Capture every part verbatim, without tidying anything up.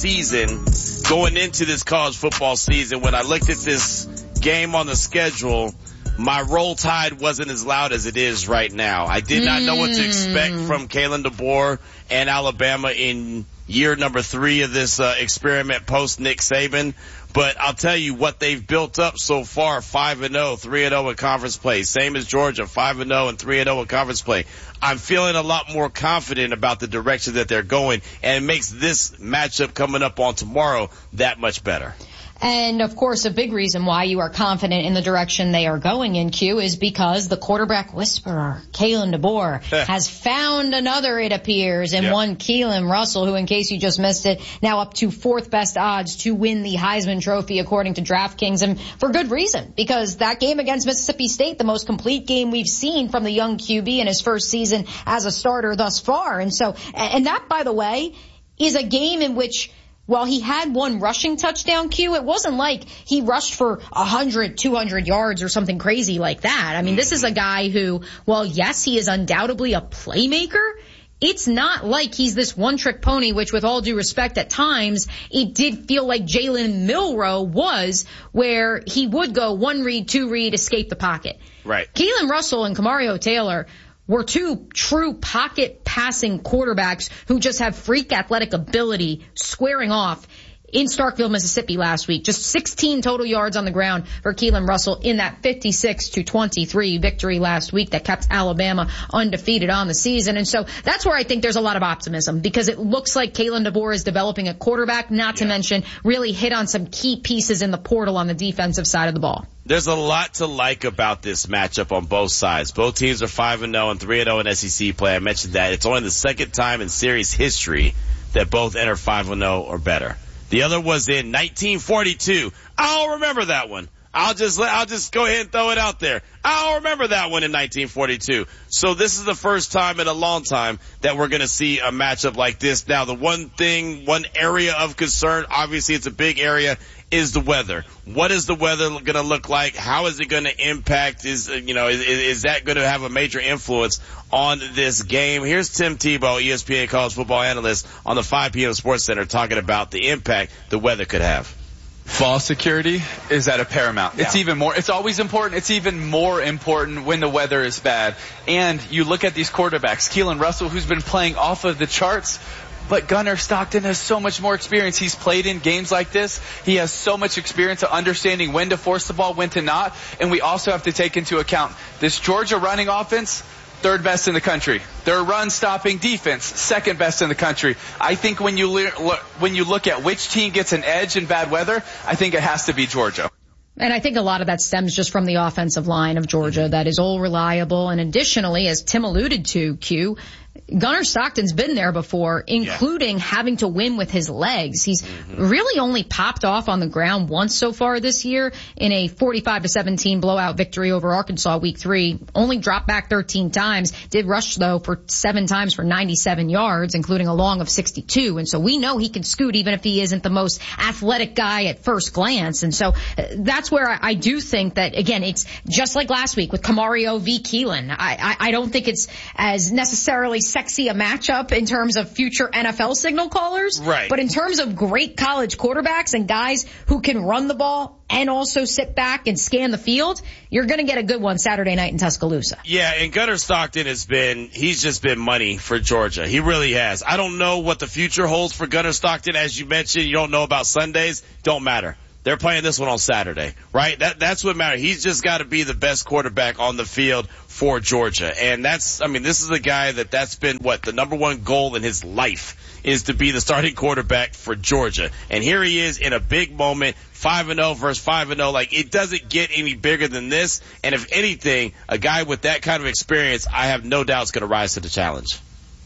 season, going into this college football season, when I looked at this game on the schedule, my Roll Tide wasn't as loud as it is right now. I did not know what to expect from Kalen DeBoer and Alabama in year number three of this uh, experiment post Nick Saban. But I'll tell you what they've built up so far, five and oh, three and oh in conference play. Same as Georgia, five and oh and three and oh in conference play. I'm feeling a lot more confident about the direction that they're going, and it makes this matchup coming up on tomorrow that much better. And, of course, a big reason why you are confident in the direction they are going in, Q, is because the quarterback whisperer, Kalen DeBoer, has found another, it appears, and yep. one Keelan Russell, who, in case you just missed it, now up to fourth best odds to win the Heisman Trophy, according to DraftKings, and for good reason, because that game against Mississippi State, the most complete game we've seen from the young Q B in his first season as a starter thus far. And so, and that, by the way, is a game in which, while he had one rushing touchdown, Q, it wasn't like he rushed for one hundred, two hundred yards or something crazy like that. I mean, this is a guy who, while yes, he is undoubtedly a playmaker, it's not like he's this one-trick pony, which, with all due respect, at times, it did feel like Jalen Milroe was, where he would go one read, two read, escape the pocket. Right. Keelan Russell and Kamario Taylor were two true pocket passing quarterbacks who just have freak athletic ability squaring off in Starkville, Mississippi last week. Just sixteen total yards on the ground for Keelan Russell in that fifty-six to twenty-three victory last week that kept Alabama undefeated on the season. And so that's where I think there's a lot of optimism, because it looks like Kalen DeBoer is developing a quarterback, not to yeah. mention really hit on some key pieces in the portal on the defensive side of the ball. There's a lot to like about this matchup on both sides. Both teams are five and oh and three and oh in S E C play. I mentioned that. It's only the second time in series history that both enter five and oh or better. The other was in nineteen forty-two. I'll remember that one. I'll just let, I'll just go ahead and throw it out there. I'll remember that one in nineteen forty-two. So this is the first time in a long time that we're going to see a matchup like this. Now, the one thing, one area of concern, obviously it's a big area, is the weather. What is the weather going to look like? How is it going to impact? Is, you know, is, is that going to have a major influence on this game? Here's Tim Tebow, E S P N college football analyst, on the five p.m. Sports Center, talking about the impact the weather could have. Fall security is at a paramount. Yeah. It's even more, it's always important. It's even more important when the weather is bad. And you look at these quarterbacks, Keelan Russell, who's been playing off of the charts, but Gunnar Stockton has so much more experience. He's played in games like this. He has so much experience of understanding when to force the ball, when to not. And we also have to take into account this Georgia running offense, third best in the country. Their run-stopping defense, second best in the country. I think when you le- when you look at which team gets an edge in bad weather, I think it has to be Georgia. And I think a lot of that stems just from the offensive line of Georgia that is all reliable. And additionally, as Tim alluded to, Q, Gunnar Stockton's been there before, including yeah. having to win with his legs. He's mm-hmm. really only popped off on the ground once so far this year in a forty-five to seventeen blowout victory over Arkansas week three. Only dropped back thirteen times. Did rush, though, for seven times for ninety-seven yards, including a long of sixty-two. And so we know he can scoot even if he isn't the most athletic guy at first glance. And so that's where I, I do think that, again, it's just like last week with Kamario v. Keelan. I, I, I don't think it's as necessarily sexy a matchup in terms of future N F L signal callers. Right. But in terms of great college quarterbacks and guys who can run the ball and also sit back and scan the field, you're going to get a good one Saturday night in Tuscaloosa. Yeah, and Gunnar Stockton has been, he's just been money for Georgia. He really has. I don't know what the future holds for Gunnar Stockton. As you mentioned, you don't know about Sundays. Don't matter. They're playing this one on Saturday, right? That, that's what matters. He's just got to be the best quarterback on the field for Georgia. And that's, I mean, this is a guy that that's been what the number one goal in his life is to be the starting quarterback for Georgia. And here he is in a big moment, five and oh versus five and oh. Like, it doesn't get any bigger than this. And if anything, a guy with that kind of experience, I have no doubt is going to rise to the challenge.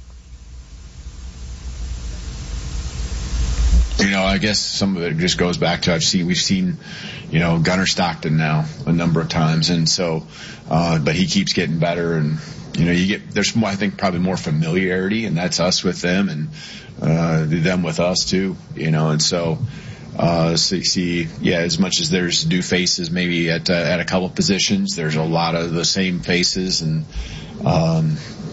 You know, I guess some of it just goes back to I've seen we've seen, you know, Gunnar Stockton now a number of times, and so, uh, but he keeps getting better, and you know, you get there's more, I think probably more familiarity, and that's us with them, and uh, them with us too, you know, and so, uh, so see, yeah, as much as there's new faces maybe at uh, at a couple positions, there's a lot of the same faces, and um,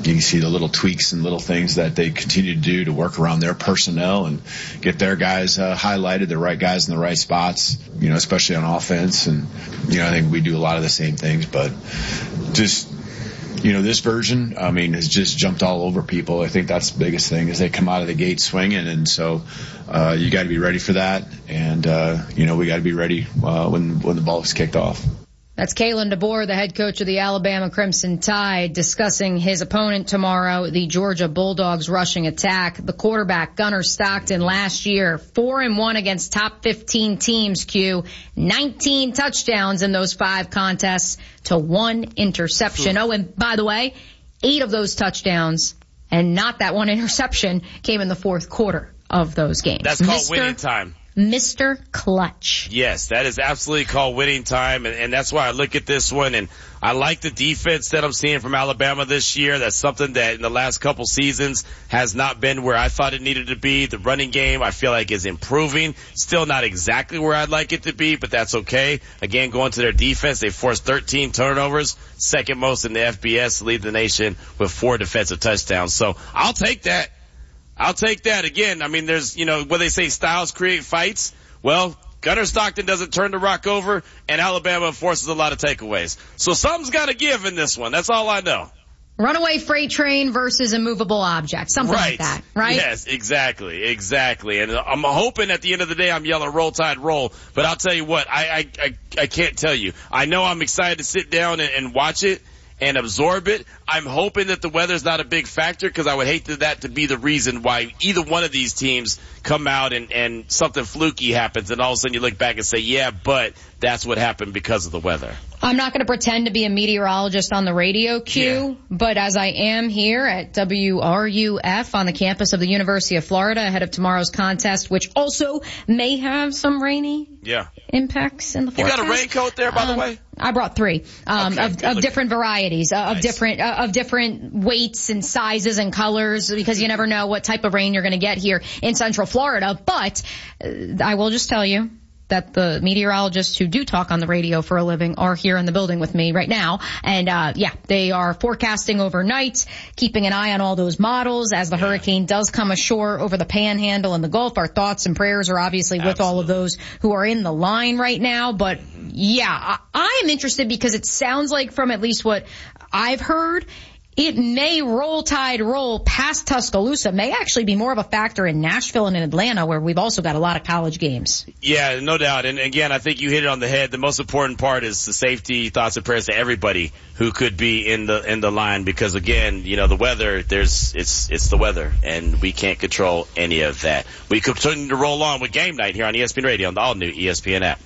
you can see the little tweaks and little things that they continue to do to work around their personnel and get their guys uh, highlighted, the right guys in the right spots, you know, especially on offense. And, you know, I think we do a lot of the same things, but just, you know, this version, I mean, has just jumped all over people. I think that's the biggest thing is they come out of the gate swinging. And so, uh, you got to be ready for that. And, uh, you know, we got to be ready, uh, when, when the ball is kicked off. That's Kalen DeBoer, the head coach of the Alabama Crimson Tide, discussing his opponent tomorrow, the Georgia Bulldogs rushing attack. The quarterback, Gunnar Stockton, last year, four and one against top fifteen teams, Q. nineteen touchdowns in those five contests to one interception. Oh, and by the way, eight of those touchdowns, and not that one interception, came in the fourth quarter of those games. That's called Mister winning time. Mister Clutch. Yes, that is absolutely called winning time, and, and that's why I look at this one, and I like the defense that I'm seeing from Alabama this year. That's something that in the last couple seasons has not been where I thought it needed to be. The running game, I feel like, is improving. Still not exactly where I'd like it to be, but that's okay. Again, going to their defense, they forced thirteen turnovers, second most in the F B S, lead the nation with four defensive touchdowns. So I'll take that. I'll take that. Again, I mean, there's, you know, what they say, styles create fights. Well, Gunnar Stockton doesn't turn the rock over, and Alabama forces a lot of takeaways. So something's got to give in this one. That's all I know. Runaway freight train versus a movable object. Something right. like that, right? Yes, exactly, exactly. And I'm hoping at the end of the day I'm yelling Roll Tide Roll. But I'll tell you what, I, I, I, I can't tell you. I know I'm excited to sit down and, and watch it and absorb it. I'm hoping that the weather's not a big factor because I would hate to, that to be the reason why either one of these teams come out and, and something fluky happens and all of a sudden you look back and say, yeah, but that's what happened because of the weather. I'm not going to pretend to be a meteorologist on the radio, Q, yeah. but as I am here at W R U F on the campus of the University of Florida ahead of tomorrow's contest, which also may have some rainy yeah. impacts in the You forecast. got a raincoat there, by um, the way? I brought three um, okay, of, of different varieties, uh, nice. of different uh, of different weights and sizes and colors, because you never know what type of rain you're going to get here in Central Florida. But uh, I will just tell you that the meteorologists who do talk on the radio for a living are here in the building with me right now. And, uh, yeah, they are forecasting overnight, keeping an eye on all those models as the yeah. hurricane does come ashore over the Panhandle and the Gulf. Our thoughts and prayers are obviously with Absolutely. all of those who are in the line right now. But, yeah, I, I am interested because it sounds like from at least what I've heard, it may roll tide roll past Tuscaloosa, may actually be more of a factor in Nashville and in Atlanta, where we've also got a lot of college games. Yeah, no doubt. And again, I think you hit it on the head. The most important part is the safety, thoughts and prayers to everybody who could be in the in the line, because again, you know, the weather, there's it's it's the weather, and we can't control any of that. We continue to roll on with Game Night here on E S P N Radio on the all new E S P N app.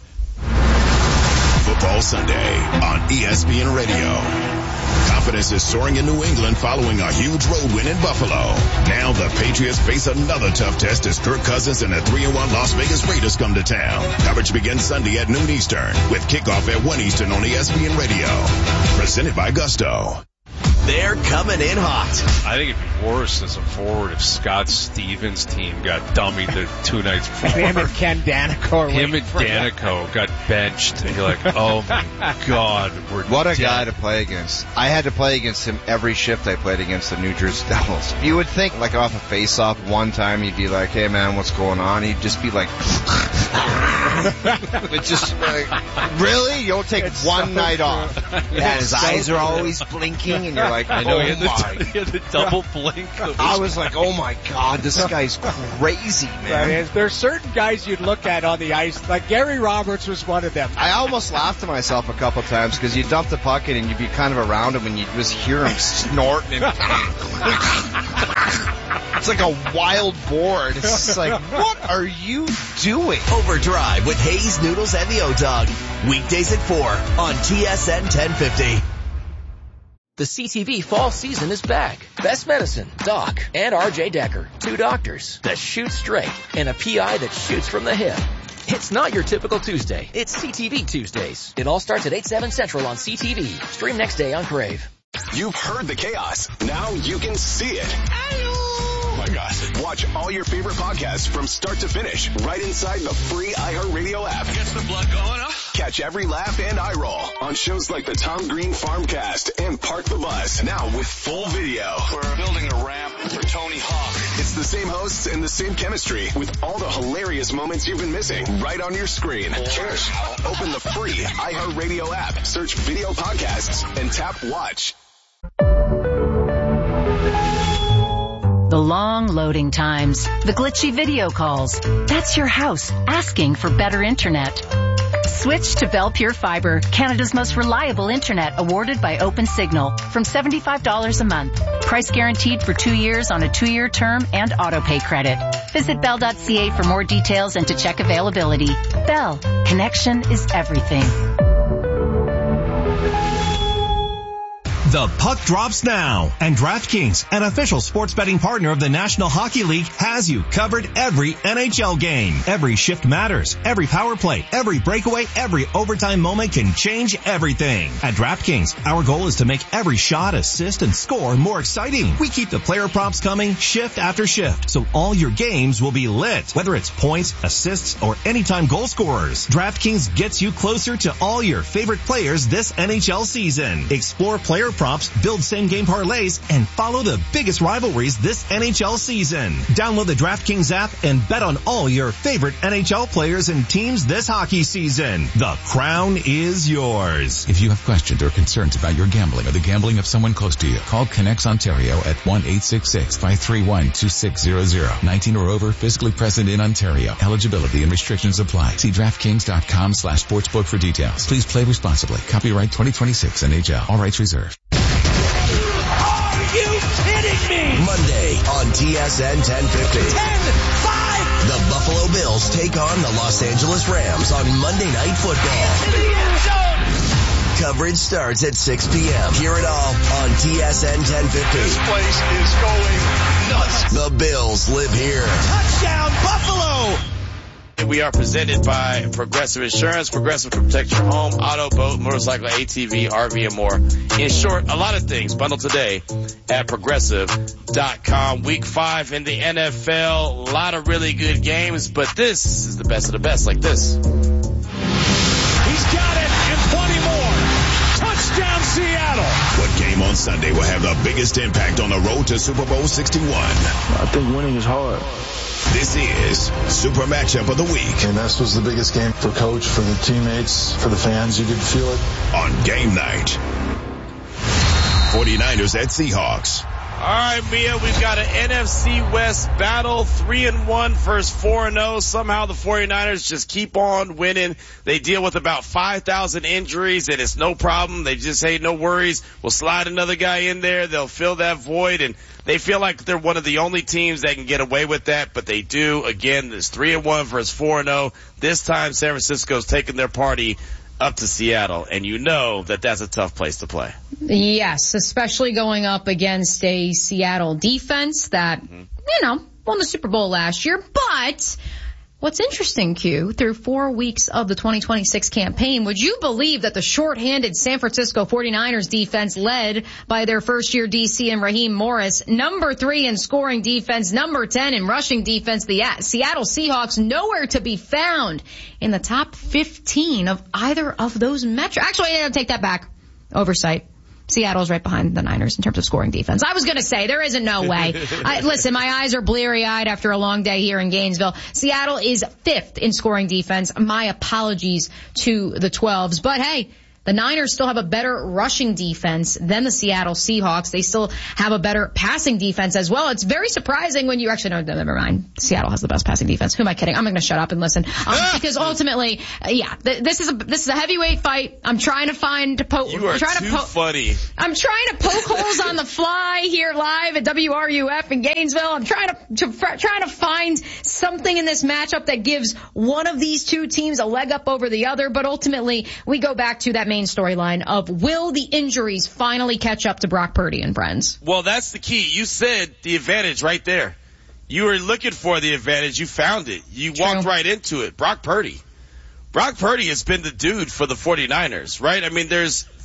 Football Sunday on E S P N Radio. Confidence is soaring in New England following a huge road win in Buffalo. Now the Patriots face another tough test as Kirk Cousins and the three and one Las Vegas Raiders come to town. Coverage begins Sunday at noon Eastern with kickoff at one Eastern on E S P N Radio. Presented by Gusto. They're coming in hot. I think it'd be worse as a forward if Scott Stevens' team got dummied the two nights before. Him and Ken Danico. Him and Danico got benched, and you're like, oh my God, we're What a dead. guy to play against. I had to play against him every shift I played against the New Jersey Devils. You would think, like, off a face-off one time, he'd be like, hey man, what's going on? He'd just be like, it's just like, really? You don't take it's one so night true. off. Yeah, his so eyes true. are always blinking, and you're like, I know, oh he had, my. the, he had the double blink. I was like, oh my God, this guy's crazy, man. Right, there's certain guys you'd look at on the ice, like Gary Roberts was one of them. I almost laughed to myself a couple times because you dump the puck in and you'd be kind of around him and you just hear him snorting. And it's like a wild boar. It's just like, what are you doing? Overdrive with Hayes, Noodles, and the O-Dog. Weekdays at four on T S N ten fifty. The C T V fall season is back. Best Medicine, Doc, and R J Decker. Two doctors that shoot straight and a P I that shoots from the hip. It's not your typical Tuesday. It's C T V Tuesdays. It all starts at eight, seven Central on C T V. Stream next day on Crave. You've heard the chaos. Now you can see it. my God. Watch all your favorite podcasts from start to finish right inside the free iHeartRadio app. Gets the blood going, huh? Catch every laugh and eye roll on shows like the Tom Green Farmcast and Park the Bus. Now with full video. We're building a ramp for Tony Hawk. It's the same hosts and the same chemistry with all the hilarious moments you've been missing right on your screen. Cheers. Open the free iHeartRadio app, search video podcasts, and tap watch. The long loading times, the glitchy video calls. That's your house asking for better internet. Switch to Bell Pure Fiber, Canada's most reliable internet, awarded by OpenSignal, from seventy-five dollars a month. Price guaranteed for two years on a two-year term and auto-pay credit. Visit bell dot c a for more details and to check availability. Bell, connection is everything. The puck drops now, and DraftKings, an official sports betting partner of the National Hockey League, has you covered every N H L game. Every shift matters. Every power play, every breakaway, every overtime moment can change everything. At DraftKings, our goal is to make every shot, assist, and score more exciting. We keep the player props coming shift after shift, so all your games will be lit, whether it's points, assists, or anytime goal scorers. DraftKings gets you closer to all your favorite players this N H L season. Explore player props, build same-game parlays, and follow the biggest rivalries this N H L season. Download the DraftKings app and bet on all your favorite N H L players and teams this hockey season. The crown is yours. If you have questions or concerns about your gambling or the gambling of someone close to you, call Connects Ontario at one eight six six, five three one, two six zero zero. nineteen or over, physically present in Ontario. Eligibility and restrictions apply. See DraftKings.com slash sportsbook for details. Please play responsibly. Copyright twenty twenty-six N H L. All rights reserved. Are you kidding me? Monday on T S N ten fifty. ten five. The Buffalo Bills take on the Los Angeles Rams on Monday Night Football. In the end zone. Coverage starts at six p.m. Hear it all on T S N ten fifty. This place is going nuts. The Bills live here. Touchdown, Buffalo. We are presented by Progressive Insurance. Progressive can protect your home, auto, boat, motorcycle, A T V, R V, and more. In short, a lot of things. Bundle today at progressive dot com. Week five in the N F L. A lot of really good games, but this is the best of the best, like this. He's got it and plenty more. Touchdown, Seattle. What game on Sunday will have the biggest impact on the road to Super Bowl sixty-one? I think winning is hard. This is Super Matchup of the Week. And this was the biggest game for coach, for the teammates, for the fans. You could feel it. On game night, forty-niners at Seahawks. All right, Mia, we've got an N F C West battle, three and one versus four and oh. Somehow the forty-niners just keep on winning. They deal with about five thousand injuries, and it's no problem. They just say, no worries. We'll slide another guy in there. They'll fill that void, and they feel like they're one of the only teams that can get away with that, but they do. Again, it's three and one versus four and oh. This time, San Francisco's taking their party up to Seattle, and you know that that's a tough place to play. Yes, especially going up against a Seattle defense that, mm-hmm. you know, won the Super Bowl last year. But what's interesting, Q, through four weeks of the twenty twenty-six campaign, would you believe that the shorthanded San Francisco forty-niners defense, led by their first-year D C and Raheem Morris, number three in scoring defense, number ten in rushing defense, the Seattle Seahawks nowhere to be found in the top fifteen of either of those metrics? Actually, I take that back. Oversight. Seattle's right behind the Niners in terms of scoring defense. I was going to say, there isn't no way. I, listen, my eyes are bleary-eyed after a long day here in Gainesville. Seattle is fifth in scoring defense. My apologies to the twelves. But hey, the Niners still have a better rushing defense than the Seattle Seahawks. They still have a better passing defense as well. It's very surprising when you actually know, never mind. Seattle has the best passing defense. Who am I kidding? I'm going to shut up and listen. Um, because ultimately, uh, yeah, th- this is a, this is a heavyweight fight. I'm trying to find, po- you are trying too to po- funny. I'm trying to poke holes on the fly here live at W R U F in Gainesville. I'm trying to, to f- trying to find something in this matchup that gives one of these two teams a leg up over the other. But ultimately, we go back to that main storyline of, will the injuries finally catch up to Brock Purdy and friends? Well, that's the key. You said the advantage right there. You were looking for the advantage. You found it. You True. walked right into it. Brock Purdy. Brock Purdy has been the dude for the forty-niners, right? I mean, there's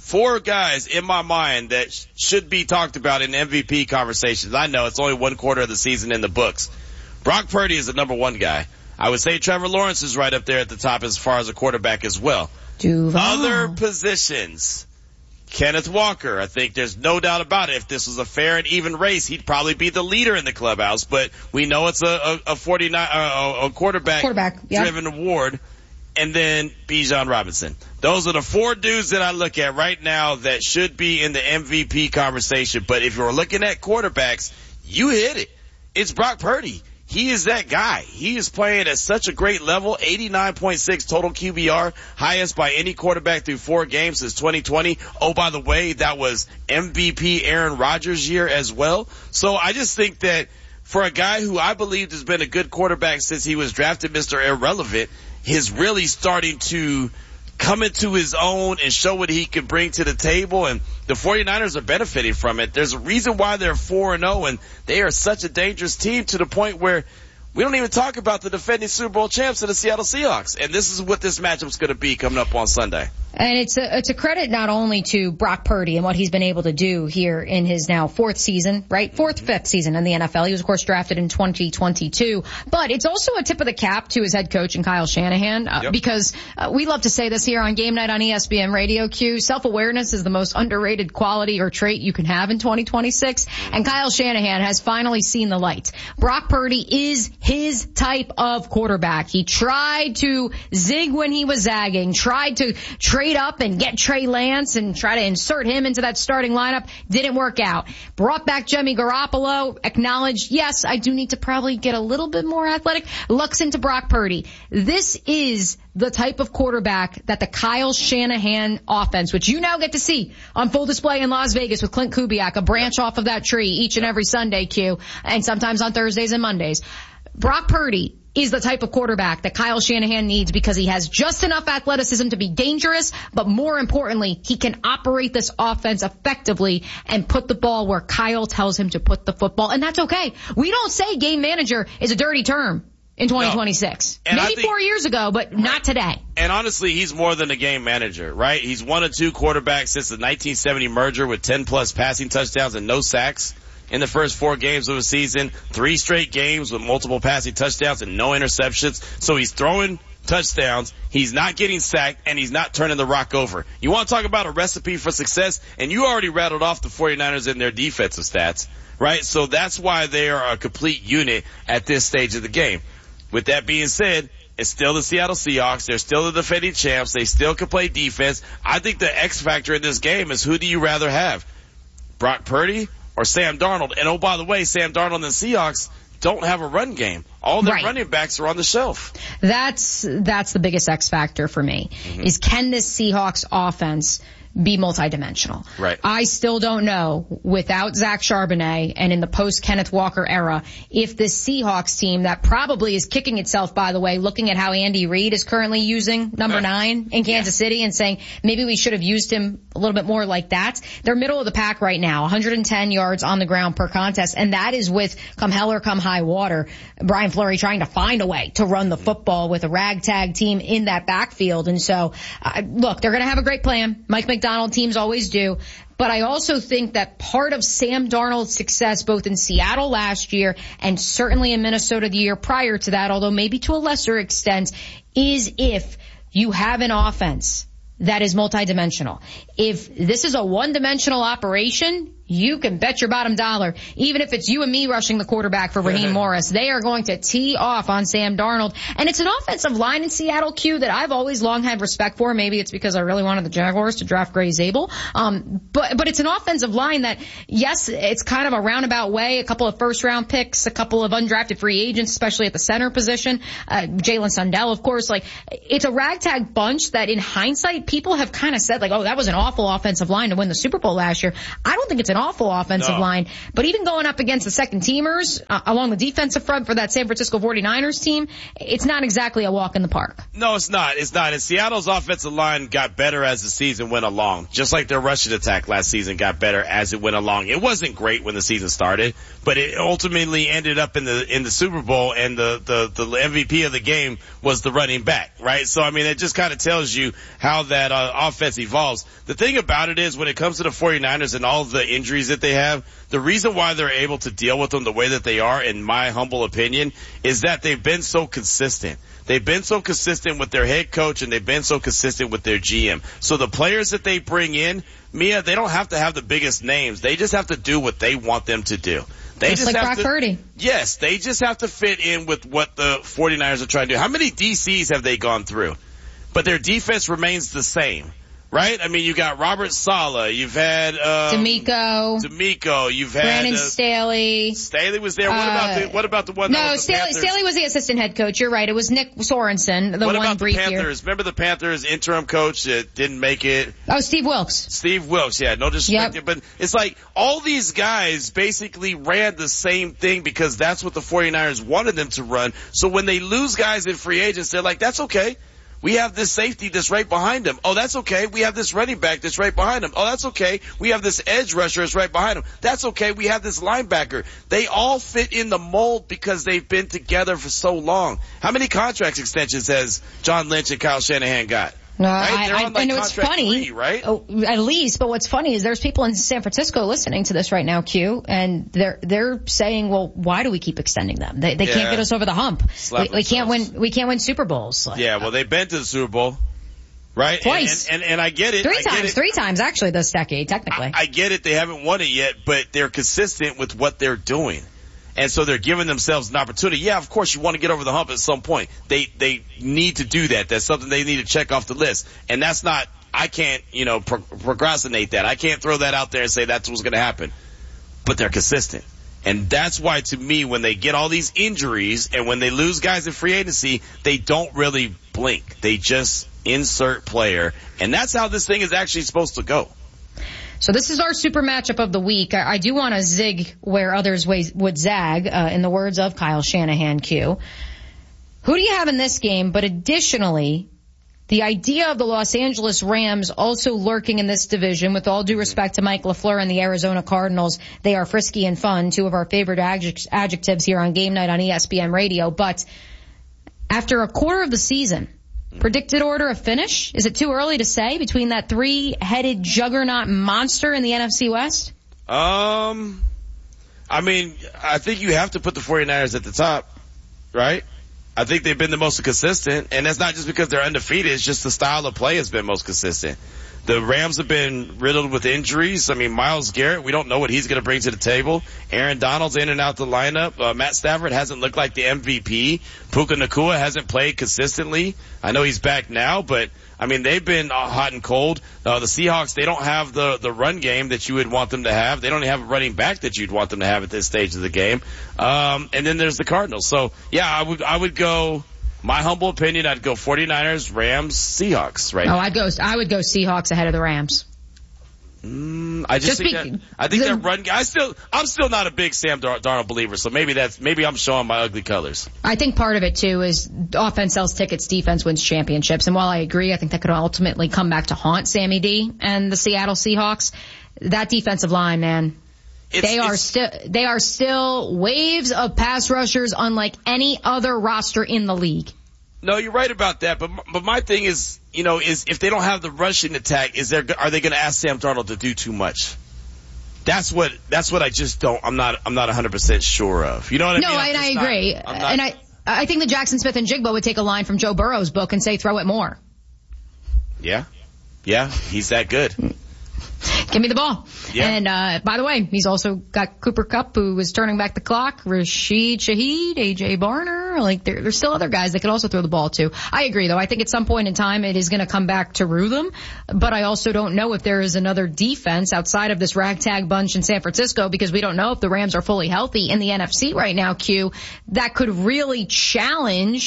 four guys in my mind that sh- should be talked about in M V P conversations. I know it's only one quarter of the season in the books. Brock Purdy is the number one guy. I would say Trevor Lawrence is right up there at the top as far as a quarterback as well. Duval. Other positions, Kenneth Walker, I think there's no doubt about it. If this was a fair and even race, he'd probably be the leader in the clubhouse, but we know it's a, a, a forty-nine, uh, a quarterback, quarterback yeah. driven award. And then Bijan Robinson. Those are the four dudes that I look at right now that should be in the M V P conversation. But if you're looking at quarterbacks, you hit it. It's Brock Purdy. He is that guy. He is playing at such a great level, eighty-nine point six total Q B R, highest by any quarterback through four games since twenty twenty. Oh, by the way, that was M V P Aaron Rodgers' year as well. So I just think that for a guy who I believe has been a good quarterback since he was drafted Mister Irrelevant, he's really starting to come into his own and show what he can bring to the table, and the 49ers are benefiting from it. There's a reason why they're four and oh, and they are such a dangerous team to the point where we don't even talk about the defending Super Bowl champs of the Seattle Seahawks, and this is what this matchup's going to be coming up on Sunday. And it's a, it's a credit not only to Brock Purdy and what he's been able to do here in his now fourth season, right? Fourth, fifth season in the N F L. He was, of course, drafted in twenty twenty-two. But it's also a tip of the cap to his head coach and Kyle Shanahan, uh, yep. because uh, we love to say this here on Game Night on E S P N Radio Q. Self-awareness is the most underrated quality or trait you can have in twenty twenty-six. And Kyle Shanahan has finally seen the light. Brock Purdy is his type of quarterback. He tried to zig when he was zagging, tried to trade up and get Trey Lance and try to insert him into that starting lineup. Didn't work out. Brought back Jimmy Garoppolo, acknowledged, yes, I do need to probably get a little bit more athletic. Looks into Brock Purdy. This is the type of quarterback that the Kyle Shanahan offense, which you now get to see on full display in Las Vegas with Clint Kubiak, a branch off of that tree each and every Sunday, Q, and sometimes on Thursdays and Mondays. Brock Purdy is the type of quarterback that Kyle Shanahan needs because he has just enough athleticism to be dangerous, but more importantly, he can operate this offense effectively and put the ball where Kyle tells him to put the football, and that's okay. We don't say game manager is a dirty term in twenty twenty-six. No. Maybe think, four years ago, but right. not today. And honestly, he's more than a game manager, right? He's one of two quarterbacks since the nineteen seventy merger with ten plus passing touchdowns and no sacks in the first four games of the season, three straight games with multiple passing touchdowns and no interceptions. So he's throwing touchdowns, he's not getting sacked, and he's not turning the rock over. You want to talk about a recipe for success? And you already rattled off the 49ers in their defensive stats, right? So that's why they are a complete unit at this stage of the game. With that being said, it's still the Seattle Seahawks. They're still the defending champs. They still can play defense. I think the X factor in this game is, who do you rather have? Brock Purdy or Sam Darnold? And oh, by the way, Sam Darnold and the Seahawks don't have a run game. All their right. running backs are on the shelf. That's, that's the biggest X factor for me, mm-hmm. is can this Seahawks offense be multidimensional? Right. I still don't know, without Zach Charbonnet and in the post-Kenneth Walker era, if this Seahawks team that probably is kicking itself, by the way, looking at how Andy Reid is currently using number nine in Kansas yeah. City and saying maybe we should have used him a little bit more like that. They're middle of the pack right now, one hundred ten yards on the ground per contest, and that is with, come hell or come high water, Brian Fleury trying to find a way to run the football with a ragtag team in that backfield. And so, uh, look, they're going to have a great plan. Mike McDonald Donald teams always do. But I also think that part of Sam Darnold's success, both in Seattle last year and certainly in Minnesota the year prior to that, although maybe to a lesser extent, is if you have an offense that is multidimensional. If this is a one-dimensional operation, you can bet your bottom dollar, even if it's you and me rushing the quarterback for Raheem Morris, they are going to tee off on Sam Darnold. And it's an offensive line in Seattle, Q, that I've always long had respect for. Maybe it's because I really wanted the Jaguars to draft Gray Zabel. Um, but, but it's an offensive line that, yes, it's kind of a roundabout way, a couple of first round picks, a couple of undrafted free agents, especially at the center position, uh, Jalen Sundell, of course. Like, it's a ragtag bunch that in hindsight, people have kind of said, like, oh, that was an awful offensive line to win the Super Bowl last year. I don't think it's a an awful offensive No. line. But even going up against the second teamers uh, along the defensive front for that San Francisco forty-niners team, it's not exactly a walk in the park. No, it's not. It's not. And Seattle's offensive line got better as the season went along. Just like their rushing attack last season got better as it went along. It wasn't great when the season started, but it ultimately ended up in the in the Super Bowl, and the the, the M V P of the game was the running back, right? So I mean, it just kind of tells you how that uh, offense evolves. The thing about it is, when it comes to the forty-niners and all the injuries that they have, the reason why they're able to deal with them the way that they are, in my humble opinion, is that they've been so consistent. They've been so consistent with their head coach, and they've been so consistent with their G M. So the players that they bring in, Mia, they don't have to have the biggest names. They just have to do what they want them to do. They just, just like have Brock to, Purdy. Yes, they just have to fit in with what the forty-niners are trying to do. How many D Cs have they gone through? But their defense remains the same. Right? I mean, you got Robert Saleh. You've had, um, D'Amico. D'Amico. You've had, Brandon uh, Staley. Staley was there. What Uh, about the, what about the one that No, was the Staley, Panthers? Staley was the assistant head coach. You're right. It was Nick Sorensen, the What one about the brief year. Panthers? Remember the Panthers interim coach that didn't make it? Oh, Steve Wilkes. Steve Wilkes, yeah, no disrespect. Yep. But it's like all these guys basically ran the same thing because that's what the forty-niners wanted them to run. So when they lose guys in free agents, they're like, that's okay. We have this safety that's right behind them. Oh, that's okay. We have this running back that's right behind them. Oh, that's okay. We have this edge rusher that's right behind them. That's okay. We have this linebacker. They all fit in the mold because they've been together for so long. How many contract extensions has John Lynch and Kyle Shanahan got? No, Right? They're I, I, on, like, I know it's contract funny, three, right? Oh, at least. But what's funny is there's people in San Francisco listening to this right now, Q, and they're they're saying, well, why do we keep extending them? They they Yeah. can't get us over the hump. Slap We, we can't win. We can't win Super Bowls. Like, Yeah, well, they've been to the Super Bowl, right? Twice. And, and, and, and I get it. three I get times, it. three times actually this decade, technically. I get it. They haven't won it yet, but they're consistent with what they're doing. And so they're giving themselves an opportunity. Yeah, of course you want to get over the hump at some point. They, they need to do that. That's something they need to check off the list. And that's not, I can't, you know, pro- procrastinate that. I can't throw that out there and say that's what's going to happen. But they're consistent. And that's why, to me, when they get all these injuries and when they lose guys in free agency, they don't really blink. They just insert player. And that's how this thing is actually supposed to go. So this is our super matchup of the week. I, I do want to zig where others way, would zag, uh, in the words of Kyle Shanahan, Q. Who do you have in this game? But additionally, the idea of the Los Angeles Rams also lurking in this division, with all due respect to Mike LaFleur and the Arizona Cardinals, they are frisky and fun, two of our favorite adject- adjectives here on Game Night on E S P N Radio. But after a quarter of the season, predicted order of finish? Is it too early to say between that three-headed juggernaut monster in the N F C West? Um, I mean, I think you have to put the forty-niners at the top, right? I think they've been the most consistent, and that's not just because they're undefeated. It's just the style of play has been most consistent. The Rams have been riddled with injuries. I mean, Myles Garrett, we don't know what he's going to bring to the table. Aaron Donald's in and out the lineup. Uh, Matt Stafford hasn't looked like the M V P. Puka Nacua hasn't played consistently. I know he's back now, but I mean, they've been uh, hot and cold. Uh, the Seahawks, they don't have the, the run game that you would want them to have. They don't have a running back that you'd want them to have at this stage of the game. Um, and then there's the Cardinals. So yeah, I would, I would go, my humble opinion, I'd go forty-niners, Rams, Seahawks right Oh, now. I'd go, I would go Seahawks ahead of the Rams. Mm, I just, Just think be- that, I think the- that run, I still, I'm still not a big Sam Dar- Darnold believer, so maybe that's, maybe I'm showing my ugly colors. I think part of it too is offense sells tickets, defense wins championships. And while I agree, I think that could ultimately come back to haunt Sammy D and the Seattle Seahawks. That defensive line, man, It's, they are it's- still, they are still waves of pass rushers unlike any other roster in the league. No, you're right about that, but but my thing is, you know, is if they don't have the rushing attack, is there are they going to ask Sam Darnold to do too much? That's what that's what I just don't. I'm not I'm not one hundred percent sure of. You know what I No, mean? I'm and I just not- agree. I'm not- and I I think that Jackson Smith and Jigba would take a line from Joe Burrow's book and say, throw it more. yeah, yeah, he's that good. Give me the ball. Yeah. And, uh, by the way, he's also got Cooper Kupp, who is turning back the clock, Rashid Shaheed, A J Barner. Like, there, there's still other guys that could also throw the ball to. I agree, though. I think at some point in time it is going to come back to rue them. But I also don't know if there is another defense outside of this ragtag bunch in San Francisco, because we don't know if the Rams are fully healthy in the N F C right now, Q, that could really challenge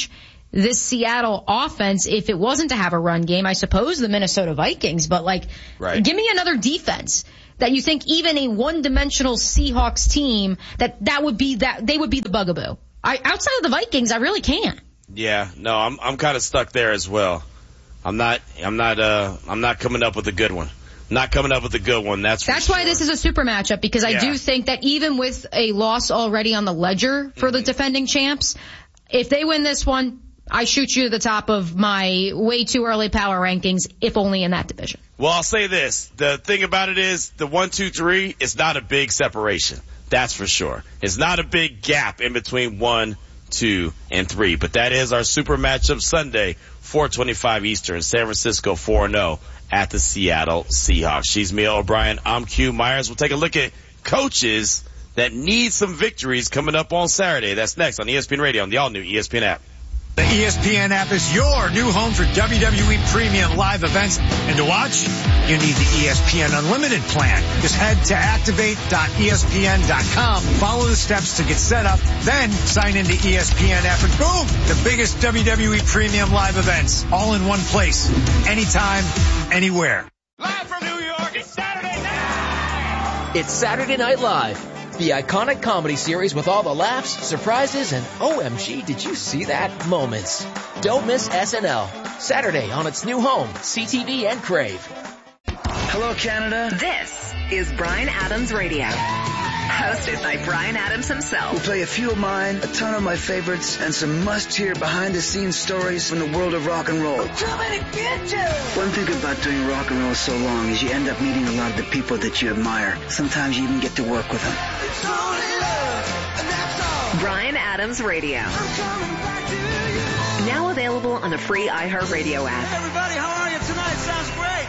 this Seattle offense if it wasn't to have a run game? I suppose the Minnesota Vikings, but like, right. give me another defense that you think even a one-dimensional Seahawks team that that would be that they would be the bugaboo. I, outside of the Vikings, I really can't. Yeah, no, I'm I'm kind of stuck there as well. I'm not I'm not uh I'm not coming up with a good one. Not coming up with a good one. That's for That's sure. why this is a super matchup, because I yeah. do think that even with a loss already on the ledger for mm-hmm. the defending champs, if they win this one, I shoot you to the top of my way too early power rankings, if only in that division. Well, I'll say this. The thing about it is the one, two, three is not a big separation. That's for sure. It's not a big gap in between one, two, and three. But that is our super matchup Sunday, four twenty-five Eastern, San Francisco four and oh at the Seattle Seahawks. She's Mia O'Brien. I'm Q Myers. We'll take a look at coaches that need some victories coming up on Saturday. That's next on E S P N Radio on the all-new E S P N app. The E S P N app is your new home for W W E premium live events. And to watch, you need the E S P N Unlimited plan. Just head to activate dot E S P N dot com, follow the steps to get set up, then sign into E S P N app, and boom, the biggest W W E premium live events, all in one place, anytime, anywhere. Live from New York, it's Saturday night! It's Saturday Night Live. The iconic comedy series with all the laughs, surprises, and O M G, did you see that moments. Don't miss S N L. Saturday on its new home, C T V and Crave. Hello, Canada. This is Bryan Adams Radio. Hosted by Bryan Adams himself. We'll play a few of mine, a ton of my favorites, and some must-hear behind-the-scenes stories from the world of rock and roll. I'm coming to get you! One thing about doing rock and roll so long is you end up meeting a lot of the people that you admire. Sometimes you even get to work with them. It's only love, and that's all. Bryan Adams Radio. I'm coming back to you. Now available on the free iHeartRadio app. Hey, everybody, how are you tonight? Sounds great.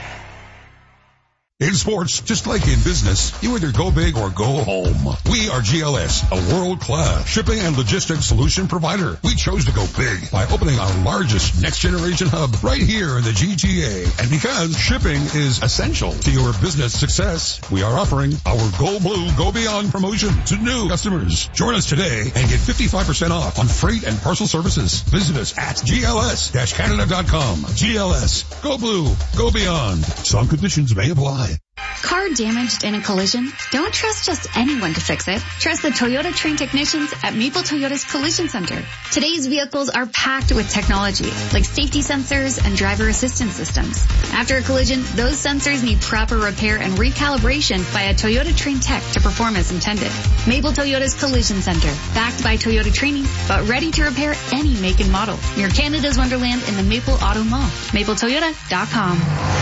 In sports, just like in business, you either go big or go home. We are G L S, a world-class shipping and logistics solution provider. We chose to go big by opening our largest next-generation hub right here in the G T A. And because shipping is essential to your business success, we are offering our Go Blue, Go Beyond promotion to new customers. Join us today and get fifty-five percent off on freight and parcel services. Visit us at G L S Canada dot com. G L S, Go Blue, Go Beyond. Some conditions may apply. Car damaged in a collision? Don't trust just anyone to fix it. Trust the Toyota trained technicians at Maple Toyota's Collision Center. Today's vehicles are packed with technology, like safety sensors and driver assistance systems. After a collision, those sensors need proper repair and recalibration by a Toyota trained tech to perform as intended. Maple Toyota's Collision Center, backed by Toyota training, but ready to repair any make and model. Near Canada's Wonderland in the Maple Auto Mall. Maple Toyota dot com.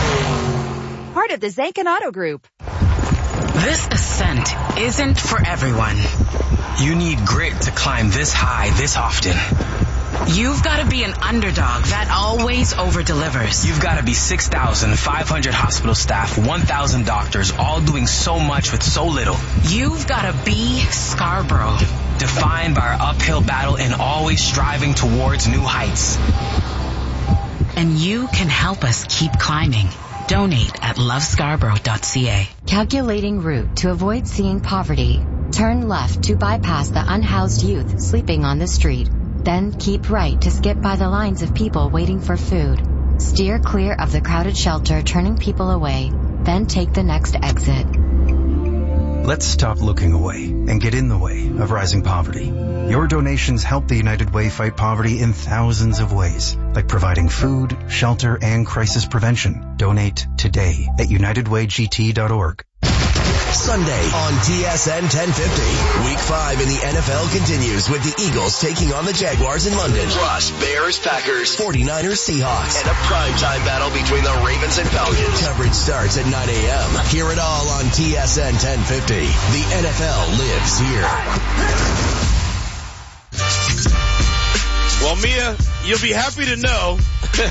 Part of the Zankin Auto Group. This ascent isn't for everyone. You need grit to climb this high this often. You've got to be an underdog that always over-delivers. You've got to be six thousand five hundred hospital staff, one thousand doctors, all doing so much with so little. You've got to be Scarborough, defined by our uphill battle and always striving towards new heights. And you can help us keep climbing. Donate at love scarborough dot c a. Calculating route to avoid seeing poverty. Turn left to bypass the unhoused youth sleeping on the street. Then keep right to skip by the lines of people waiting for food. Steer clear of the crowded shelter turning people away. Then take the next exit. Let's stop looking away and get in the way of rising poverty. Your donations help the United Way fight poverty in thousands of ways, like providing food, shelter, and crisis prevention. Donate today at united way g t dot org. Sunday on T S N ten fifty. Week five in the N F L continues with the Eagles taking on the Jaguars in London. Plus, Bears, Packers, forty-niners, Seahawks, and a primetime battle between the Ravens and Falcons. Coverage starts at nine a.m. Hear it all on T S N ten fifty. The N F L lives here. Well, Mia, you'll be happy to know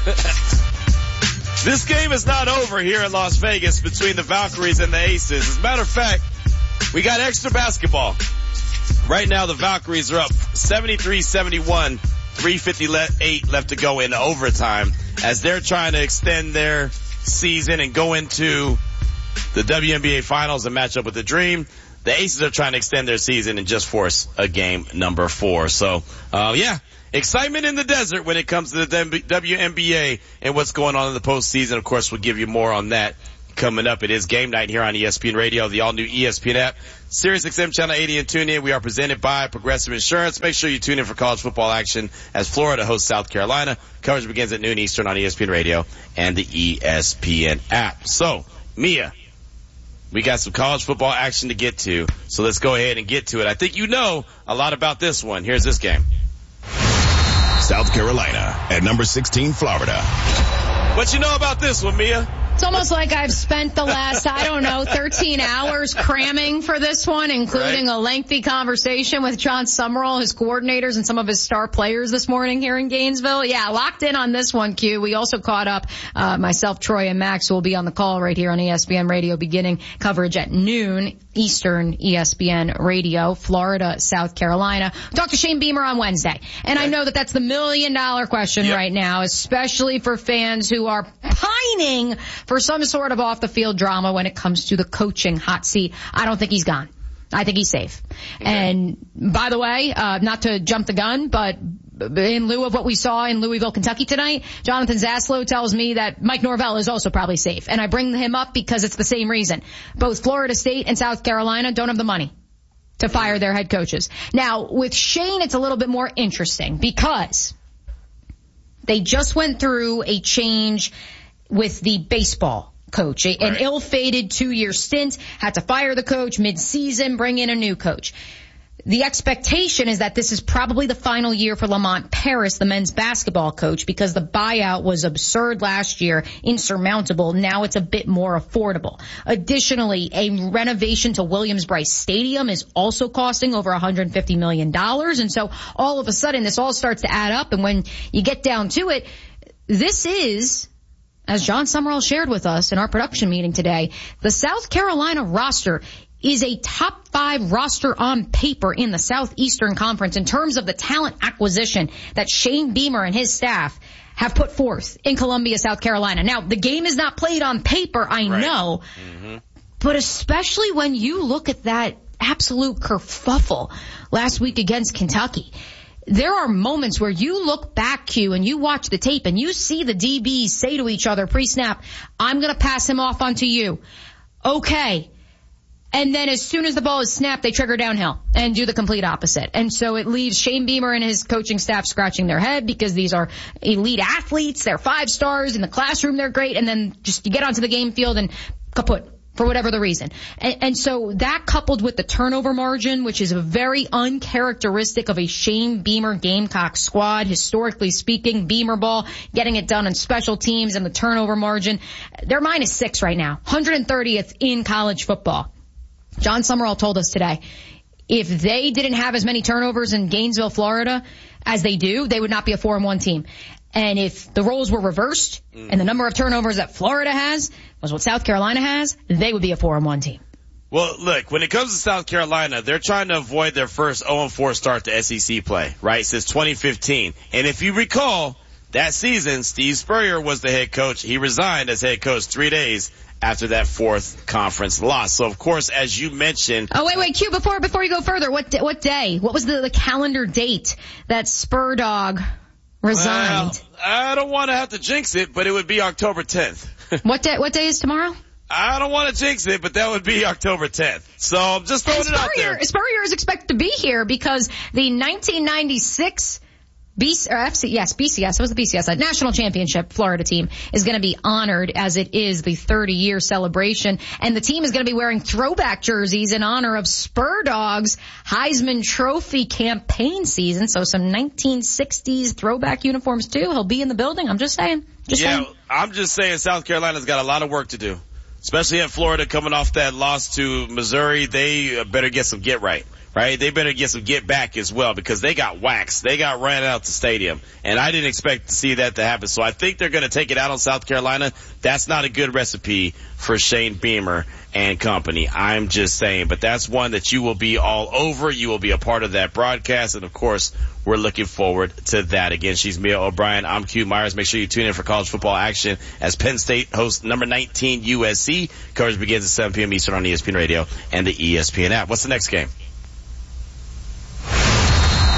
this game is not over here in Las Vegas between the Valkyries and the Aces. As a matter of fact, we got extra basketball. Right now, the Valkyries are up seventy-three seventy-one, three fifty-eight left to go in overtime as they're trying to extend their season and go into the W N B A Finals and match up with the Dream. The Aces are trying to extend their season and just force a game number four. So, uh, yeah, excitement in the desert when it comes to the W N B A and what's going on in the postseason. Of course, we'll give you more on that coming up. It is game night here on E S P N Radio, the all-new E S P N app, Sirius X M Channel eighty, and tune in. We are presented by Progressive Insurance. Make sure you tune in for college football action as Florida hosts South Carolina. Coverage begins at noon Eastern on E S P N Radio and the E S P N app. So, Mia, we got some college football action to get to, so let's go ahead and get to it. I think you know a lot about this one. Here's this game. South Carolina at number sixteen, Florida. What you know about this one, Mia? It's almost like I've spent the last, I don't know, thirteen hours cramming for this one, including right. a lengthy conversation with John Summerall, his coordinators, and some of his star players this morning here in Gainesville. Yeah, locked in on this one, Q. We also caught up, uh, myself, Troy, and Max, who will be on the call right here on E S P N Radio, beginning coverage at noon Eastern, E S P N Radio, Florida, South Carolina. Talked to Shane Beamer on Wednesday. And okay. I know that that's the million dollar question yep. right now, especially for fans who are pining for some sort of off the field drama when it comes to the coaching hot seat. I don't think he's gone. I think he's safe. Okay. And by the way, uh, not to jump the gun, but in lieu of what we saw in Louisville, Kentucky tonight, Jonathan Zaslow tells me that Mike Norvell is also probably safe. And I bring him up because it's the same reason. Both Florida State and South Carolina don't have the money to fire their head coaches. Now, with Shane, it's a little bit more interesting because they just went through a change with the baseball coach, an right. ill-fated two-year stint, had to fire the coach mid-season, bring in a new coach. The expectation is that this is probably the final year for Lamont Paris, the men's basketball coach, because the buyout was absurd last year, insurmountable. Now it's a bit more affordable. Additionally, a renovation to Williams-Brice Stadium is also costing over one hundred fifty million dollars. And so all of a sudden this all starts to add up. And when you get down to it, this is, as John Summerall shared with us in our production meeting today, the South Carolina roster is a top five roster on paper in the Southeastern Conference in terms of the talent acquisition that Shane Beamer and his staff have put forth in Columbia, South Carolina. Now, the game is not played on paper, I right. know, mm-hmm. but especially when you look at that absolute kerfuffle last week against Kentucky. There are moments where you look back, Q, and you watch the tape and you see the D Bs say to each other pre-snap, I'm going to pass him off onto you. Okay. And then as soon as the ball is snapped, they trigger downhill and do the complete opposite. And so it leaves Shane Beamer and his coaching staff scratching their head because these are elite athletes. They're five stars. In the classroom, they're great. And then just you get onto the game field and kaput. For whatever the reason. And, and so that coupled with the turnover margin, which is a very uncharacteristic of a Shane Beamer Gamecock squad, historically speaking, Beamer ball, getting it done on special teams and the turnover margin. They're minus six right now, one hundred thirtieth in college football. John Summerall told us today, if they didn't have as many turnovers in Gainesville, Florida as they do, they would not be a four and one team. And if the roles were reversed mm. and the number of turnovers that Florida has was what South Carolina has, they would be a four and one team. Well, look, when it comes to South Carolina, they're trying to avoid their first oh and four start to S E C play, right, since twenty fifteen. And if you recall, that season, Steve Spurrier was the head coach. He resigned as head coach three days after that fourth conference loss. So, of course, as you mentioned... Oh, wait, wait, Q, before before you go further, what what day? What was the, the calendar date that Spur Dog resigned? Well, I don't want to have to jinx it, but it would be October tenth. What day, what day is tomorrow? I don't want to jinx it, but that would be October tenth. So I'm just throwing and it out there. Spurrier is expected to be here because the nineteen ninety-six B C, or F C, yes, B C S, it was the B C S, National Championship Florida team is going to be honored as it is the thirty year celebration. And the team is going to be wearing throwback jerseys in honor of Spur Dog's Heisman Trophy campaign season. So some nineteen sixties throwback uniforms too. He'll be in the building. I'm just saying. Just yeah, saying. I'm just saying South Carolina's got a lot of work to do, especially in Florida coming off that loss to Missouri. They better get some get right. Right? They better get some get back as well because they got waxed. They got ran out the stadium. And I didn't expect to see that to happen. So I think they're going to take it out on South Carolina. That's not a good recipe for Shane Beamer and company. I'm just saying. But that's one that you will be all over. You will be a part of that broadcast. And, of course, we're looking forward to that. Again, she's Mia O'Brien. I'm Q Myers. Make sure you tune in for college football action as Penn State hosts number nineteen U S C. Coverage begins at seven p.m. Eastern on E S P N Radio and the E S P N app. What's the next game? Number nineteen.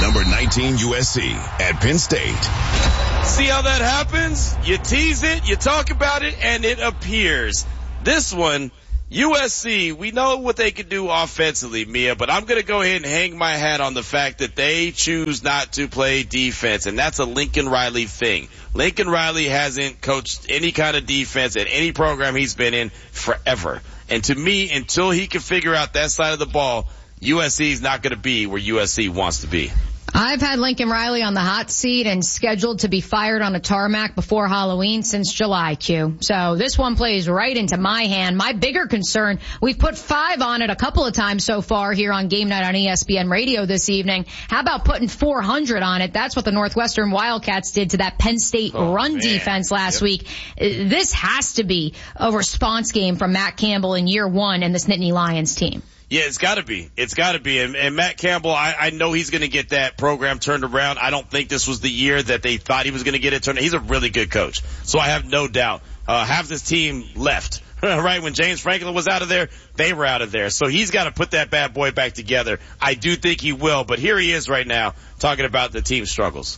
nineteen U S C at Penn State. See how that happens? You tease it, you talk about it, and it appears. This one, U S C, we know what they can do offensively, Mia, but I'm going to go ahead and hang my hat on the fact that they choose not to play defense, and that's a Lincoln Riley thing. Lincoln Riley hasn't coached any kind of defense at any program he's been in forever. And to me, until he can figure out that side of the ball, U S C is not going to be where U S C wants to be. I've had Lincoln Riley on the hot seat and scheduled to be fired on a tarmac before Halloween since July, Q. So this one plays right into my hand. My bigger concern, we've put five on it a couple of times so far here on Game Night on E S P N Radio this evening. How about putting four hundred on it? That's what the Northwestern Wildcats did to that Penn State oh, run man. defense last yep. week. This has to be a response game from Matt Campbell in year one and this Nittany Lions team. Yeah, it's got to be. It's got to be. And, and Matt Campbell, I, I know he's going to get that program turned around. I don't think this was the year that they thought he was going to get it turned around. He's a really good coach. So I have no doubt. Uh, half this team left, right? When James Franklin was out of there, they were out of there. So he's got to put that bad boy back together. I do think he will. But here he is right now talking about the team's struggles.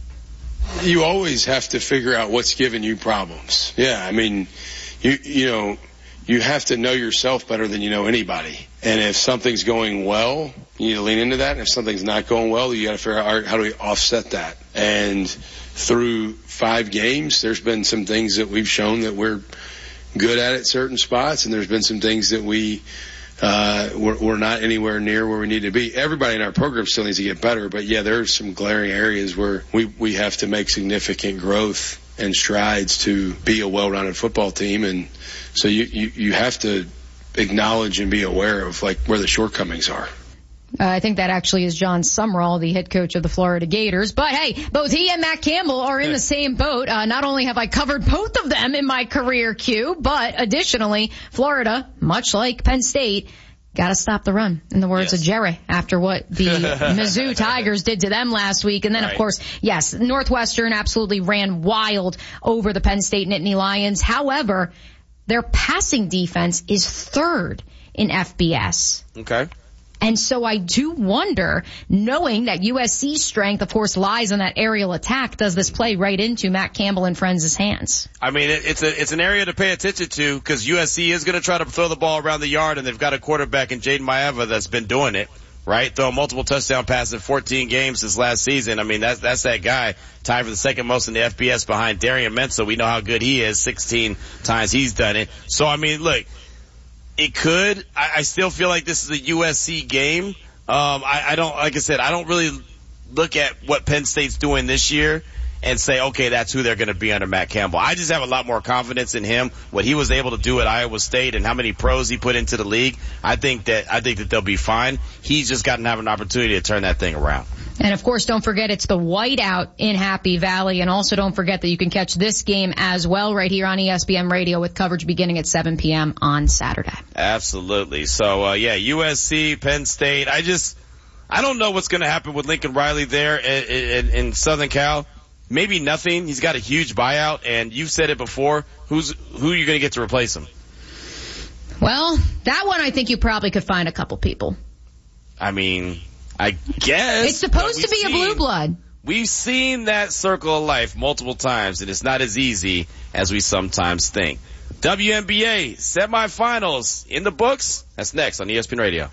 You always have to figure out what's giving you problems. Yeah, I mean, you, you know, you have to know yourself better than you know anybody. And if something's going well, you need to lean into that. And if something's not going well, you got to figure out how do we offset that. And through five games, there's been some things that we've shown that we're good at at certain spots, and there's been some things that we uh we're, we're not anywhere near where we need to be. Everybody in our program still needs to get better, but yeah, there's some glaring areas where we we have to make significant growth and strides to be a well-rounded football team. And so you you, you have to acknowledge and be aware of like where the shortcomings are. Uh, I think that actually is John Sumrall, the head coach of the Florida Gators. But hey, both he and Matt Campbell are in the same boat. Uh, not only have I covered both of them in my career, Q, but additionally, Florida, much like Penn State, got to stop the run, in the words yes. of Jerry, after what the Mizzou Tigers did to them last week. And then, right. of course, yes, Northwestern absolutely ran wild over the Penn State Nittany Lions. However, their passing defense is third in F B S. Okay. And so I do wonder, knowing that U S C's strength, of course, lies in that aerial attack, does this play right into Matt Campbell and friends' hands? I mean, it, it's a it's an area to pay attention to because U S C is going to try to throw the ball around the yard, and they've got a quarterback in Jaden Maeva that's been doing it, right? Throwing multiple touchdown passes in fourteen games this last season. I mean, that's that's that guy, tied for the second most in the F B S behind Darian Mensah. We know how good he is. sixteen times he's done it. So, I mean, look. It could. I, I still feel like this is a U S C game. Um, I, I don't, like I said, I don't really look at what Penn State's doing this year and say, okay, that's who they're going to be under Matt Campbell. I just have a lot more confidence in him, what he was able to do at Iowa State and how many pros he put into the league. I think that, I think that they'll be fine. He's just got to have an opportunity to turn that thing around. And of course, don't forget it's the whiteout in Happy Valley. And also don't forget that you can catch this game as well right here on E S P N Radio with coverage beginning at seven p.m. on Saturday. Absolutely. So, uh, yeah, U S C, Penn State. I just, I don't know what's going to happen with Lincoln Riley there in, in, in Southern Cal. Maybe nothing. He's got a huge buyout, and you've said it before. Who's, who are you going to get to replace him? Well, that one I think you probably could find a couple people. I mean, I guess. It's supposed to be seen, a blue blood. We've seen that circle of life multiple times, and it's not as easy as we sometimes think. W N B A semifinals in the books. That's next on E S P N Radio.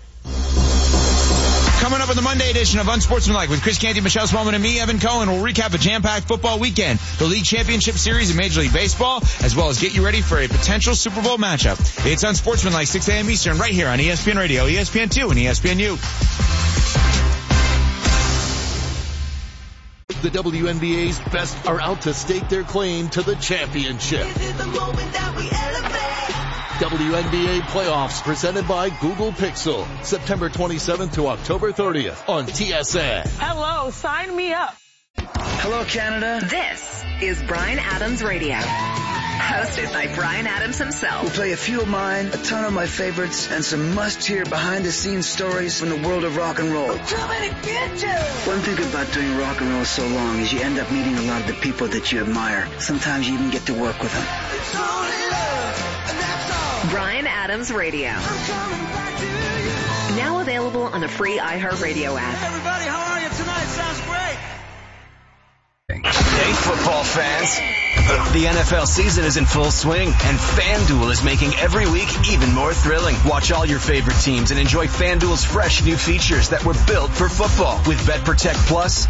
Coming up in the Monday edition of Unsportsmanlike with Chris Canty, Michelle Smallman, and me, Evan Cohen, we'll recap a jam-packed football weekend, the league championship series in Major League Baseball, as well as get you ready for a potential Super Bowl matchup. It's Unsportsmanlike, six a.m. Eastern, right here on E S P N Radio, E S P N two, and E S P N U. The W N B A's best are out to stake their claim to the championship. Is it the moment that we elevate? W N B A playoffs presented by Google Pixel, September twenty-seventh to October thirtieth on T S N. Hello, sign me up. Hello, Canada. This is Bryan Adams Radio. Hosted by Bryan Adams himself. We'll play a few of mine, a ton of my favorites, and some must-hear behind-the-scenes stories from the world of rock and roll. I'm coming to get you! One thing about doing rock and roll so long is you end up meeting a lot of the people that you admire. Sometimes you even get to work with them. It's only love, and that's all. Bryan Adams Radio. Now available on the free iHeartRadio app. Hey everybody, how are you tonight? Sounds great. Hey, football fans. The N F L season is in full swing, and FanDuel is making every week even more thrilling. Watch all your favorite teams and enjoy FanDuel's fresh new features that were built for football. With Bet Protect Plus,